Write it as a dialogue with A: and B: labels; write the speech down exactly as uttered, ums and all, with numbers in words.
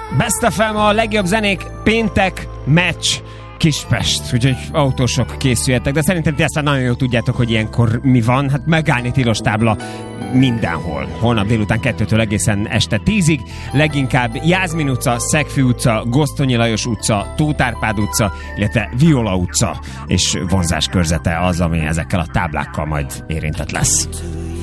A: Best ef em, a legjobb zenék, péntek, meccs, Kispest, úgyhogy autósok készüljetek, de szerintem ti ezt nagyon jól tudjátok, hogy ilyenkor mi van, hát megállni tilos tábla mindenhol. Holnap délután kettőtől egészen este tízig, leginkább Jászmin utca, Szegfű utca, Gosztonyi Lajos utca, Tóth Árpád utca, illetve Viola utca és vonzás körzete az, ami ezekkel a táblákkal majd érintett lesz.